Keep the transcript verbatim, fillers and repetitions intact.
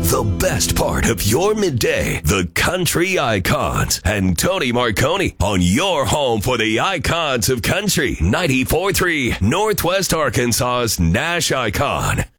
The best part of your midday, the Country Icons, and Tony Marconi on your home for the icons of country. ninety-four point three Northwest Arkansas's Nash Icon.